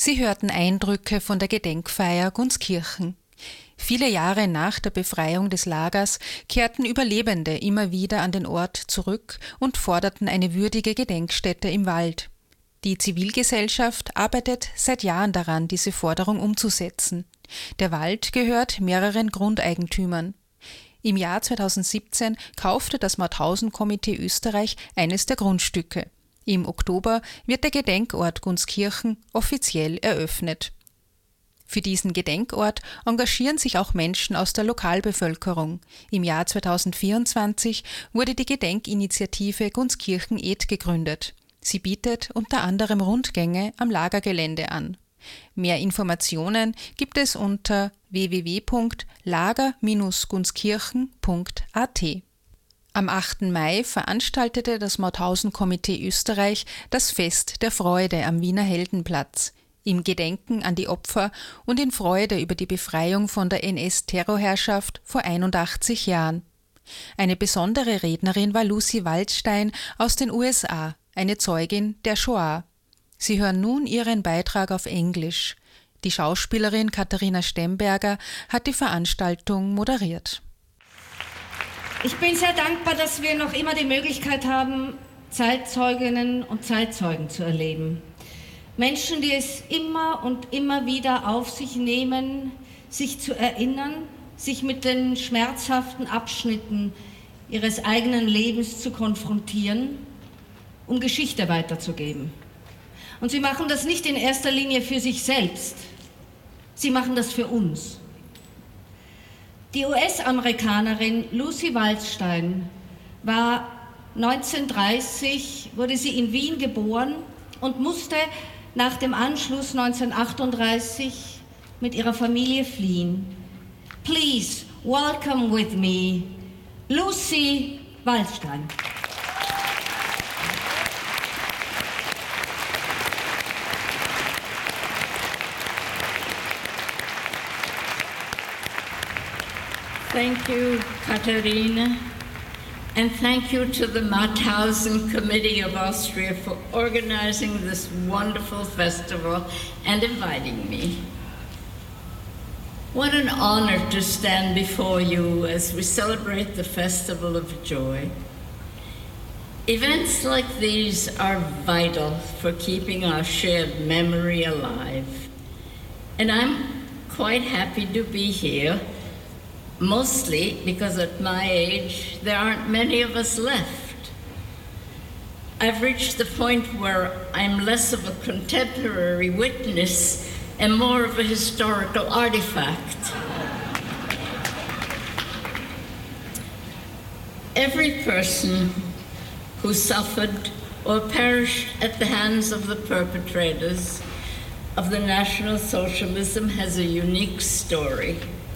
Sie hörten Eindrücke von der Gedenkfeier Gunskirchen. Viele Jahre nach der Befreiung des Lagers kehrten Überlebende immer wieder an den Ort zurück und forderten eine würdige Gedenkstätte im Wald. Die Zivilgesellschaft arbeitet seit Jahren daran, diese Forderung umzusetzen. Der Wald gehört mehreren Grundeigentümern. Im Jahr 2017 kaufte das Mauthausen-Komitee Österreich eines der Grundstücke. Im Oktober wird der Gedenkort Gunskirchen offiziell eröffnet. Für diesen Gedenkort engagieren sich auch Menschen aus der Lokalbevölkerung. Im Jahr 2024 wurde die Gedenkinitiative Gunskirchen-Ed gegründet. Sie bietet unter anderem Rundgänge am Lagergelände an. Mehr Informationen gibt es unter www.lager-gunskirchen.at. Am 8. Mai veranstaltete das Mauthausen-Komitee Österreich das Fest der Freude am Wiener Heldenplatz. Im Gedenken an die Opfer und in Freude über die Befreiung von der NS-Terrorherrschaft vor 81 Jahren. Eine besondere Rednerin war Lucy Waldstein aus den USA, eine Zeugin der Shoah. Sie hören nun ihren Beitrag auf Englisch. Die Schauspielerin Katharina Stemberger hat die Veranstaltung moderiert. Ich bin sehr dankbar, dass wir noch immer die Möglichkeit haben, Zeitzeuginnen und Zeitzeugen zu erleben. Menschen, die es immer und immer wieder auf sich nehmen, sich zu erinnern, sich mit den schmerzhaften Abschnitten ihres eigenen Lebens zu konfrontieren, um Geschichte weiterzugeben. Und sie machen das nicht in erster Linie für sich selbst, sie machen das für uns. Die US-Amerikanerin Lucy Waldstein war 1930, wurde sie in Wien geboren und musste nach dem Anschluss 1938 mit ihrer Familie fliehen. Please welcome with me Lucy Waldstein. Thank you, Katharina, and thank you to the Mauthausen Committee of Austria for organizing this wonderful festival and inviting me. What an honor to stand before you as we celebrate the Festival of Joy. Events like these are vital for keeping our shared memory alive, and I'm quite happy to be here. Mostly because at my age, there aren't many of us left. I've reached the point where I'm less of a contemporary witness and more of a historical artifact. Every person who suffered or perished at the hands of the perpetrators of the National Socialism has a unique story.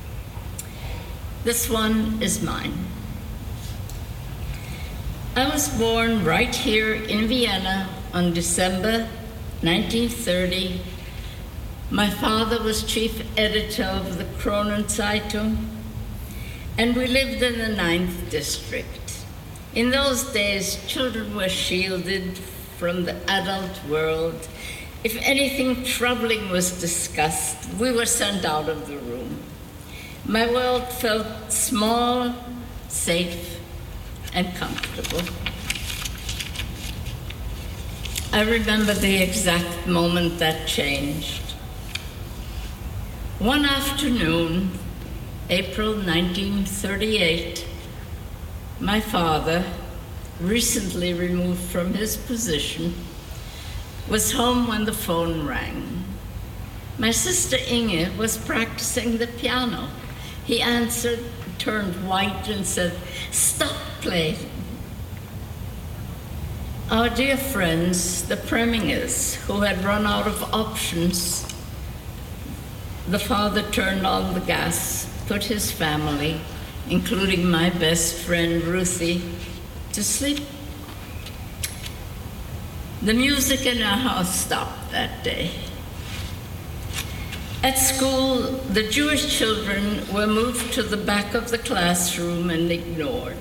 This one is mine. I was born right here in Vienna on December 1930. My father was chief editor of the Kronenzeitung, and we lived in the 9th district. In those days, children were shielded from the adult world. If anything troubling was discussed, we were sent out of the room. My world felt small, safe, and comfortable. I remember the exact moment that changed. One afternoon, April 1938, my father, recently removed from his position, was home when the phone rang. My sister Inge was practicing the piano. He answered, turned white, and said, "Stop playing." Our dear friends, the Premingers, who had run out of options, the father turned on the gas, put his family, including my best friend Ruthie, to sleep. The music in our house stopped that day. At school, the Jewish children were moved to the back of the classroom and ignored.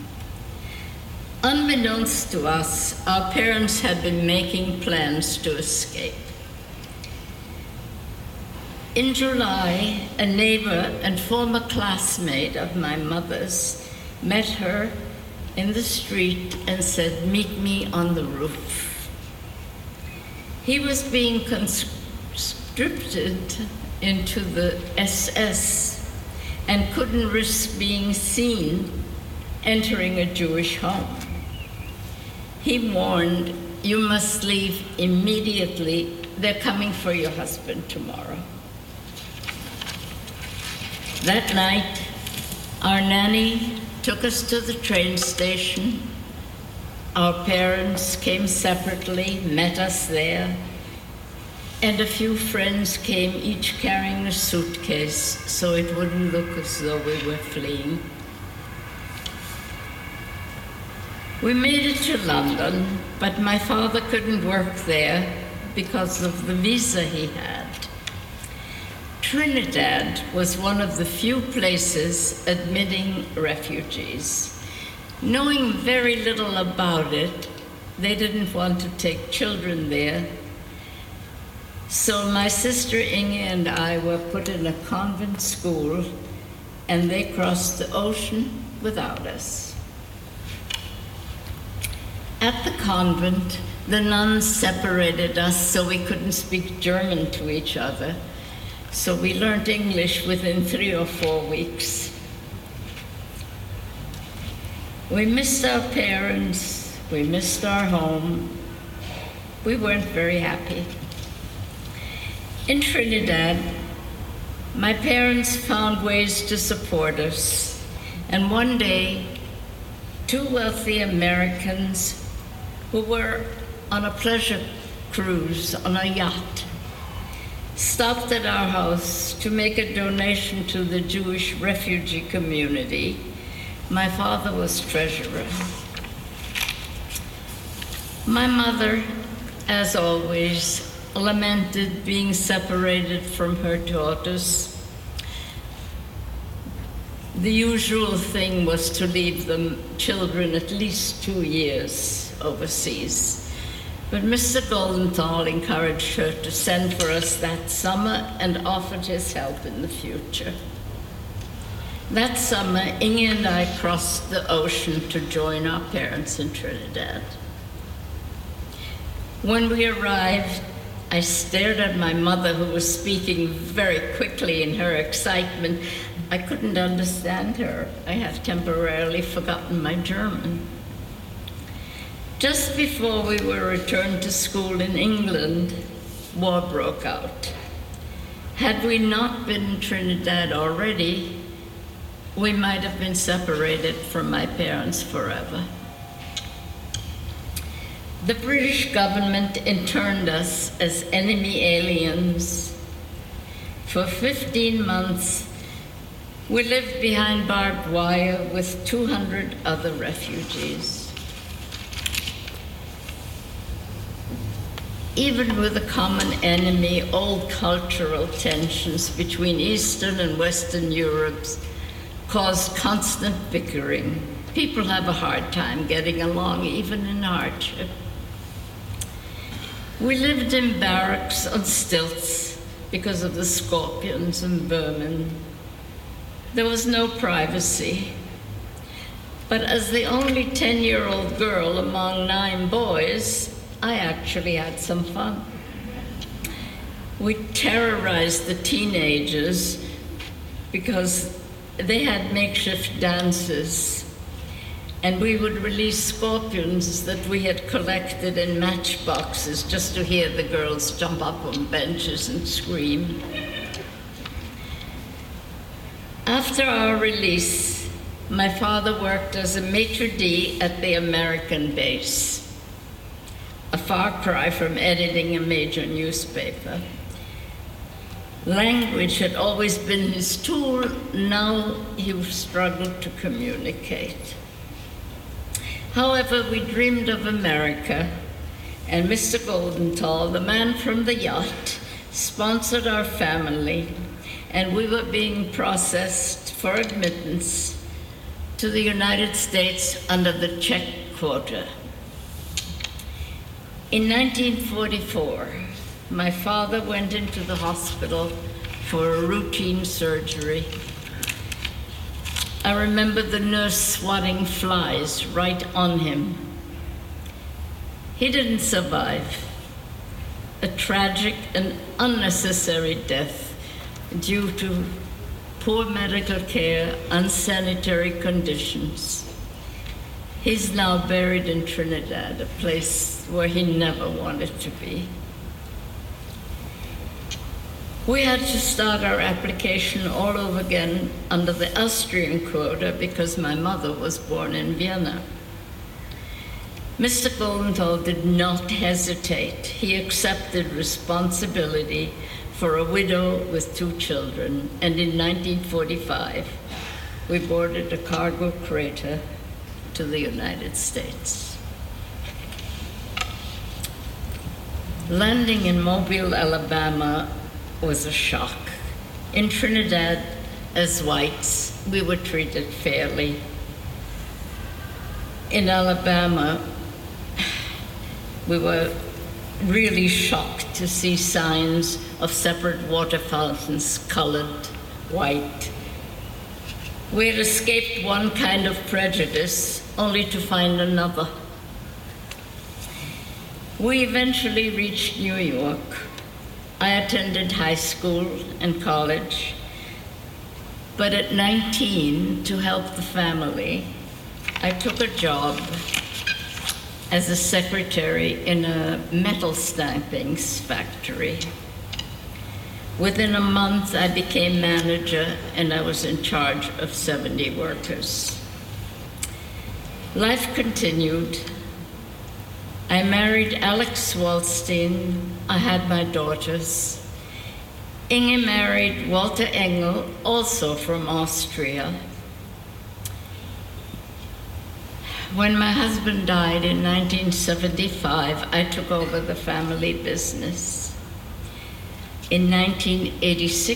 Unbeknownst to us, our parents had been making plans to escape. In July, a neighbor and former classmate of my mother's met her in the street and said, "Meet me on the roof." He was being conscripted into the SS and couldn't risk being seen entering a Jewish home. He warned, "You must leave immediately. They're coming for your husband tomorrow." That night, our nanny took us to the train station. Our parents came separately, met us there, and a few friends came, each carrying a suitcase, so it wouldn't look as though we were fleeing. We made it to London, but my father couldn't work there because of the visa he had. Trinidad was one of the few places admitting refugees. Knowing very little about it, they didn't want to take children there. So my sister Inge and I were put in a convent school, and they crossed the ocean without us. At the convent, the nuns separated us so we couldn't speak German to each other. So we learned English within 3 or 4 weeks. We missed our parents, we missed our home. We weren't very happy. In Trinidad, my parents found ways to support us. And one day, 2 wealthy Americans who were on a pleasure cruise on a yacht stopped at our house to make a donation to the Jewish refugee community. My father was treasurer. My mother, as always, lamented being separated from her daughters. The usual thing was to leave the children at least 2 years overseas. But Mr. Goldenthal encouraged her to send for us that summer and offered his help in the future. That summer, Inge and I crossed the ocean to join our parents in Trinidad. When we arrived, I stared at my mother, who was speaking very quickly in her excitement. I couldn't understand her. I had temporarily forgotten my German. Just before we were returned to school in England, war broke out. Had we not been in Trinidad already, we might have been separated from my parents forever. The British government interned us as enemy aliens. For 15 months, we lived behind barbed wire with 200 other refugees. Even with a common enemy, old cultural tensions between Eastern and Western Europes caused constant bickering. People have a hard time getting along, even in hardship. We lived in barracks on stilts because of the scorpions and vermin. There was no privacy. But as the only 10-year-old girl among 9 boys, I actually had some fun. We terrorized the teenagers because they had makeshift dances, and we would release scorpions that we had collected in matchboxes just to hear the girls jump up on benches and scream. After our release, my father worked as a maitre d' at the American base, a far cry from editing a major newspaper. Language had always been his tool. Now he struggled to communicate. However, we dreamed of America, and Mr. Goldenthal, the man from the yacht, sponsored our family, and we were being processed for admittance to the United States under the Czech quota. In 1944, my father went into the hospital for a routine surgery. I remember the nurse swatting flies right on him. He didn't survive. A tragic and unnecessary death due to poor medical care, unsanitary conditions. He's now buried in Trinidad, a place where he never wanted to be. We had to start our application all over again under the Austrian quota because my mother was born in Vienna. Mr. Goldenthal did not hesitate. He accepted responsibility for a widow with 2 children, and in 1945, we boarded a cargo freighter to the United States. Landing in Mobile, Alabama was a shock. In Trinidad, as whites, we were treated fairly. In Alabama, we were really shocked to see signs of separate water fountains colored white. We had escaped one kind of prejudice only to find another. We eventually reached New York. I attended high school and college, but at 19, to help the family, I took a job as a secretary in a metal stampings factory. Within a month, I became manager and I was in charge of 70 workers. Life continued. I married Alex Waldstein. I had my daughters. Inge married Walter Engel, also from Austria. When my husband died in 1975, I took over the family business. In 1986,